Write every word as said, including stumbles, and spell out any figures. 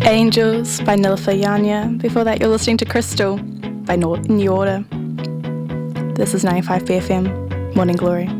Angels by Nilüfer Yanya. Before that, you're listening to Crystal by New Order. This is ninety-five B F M, Morning Glory.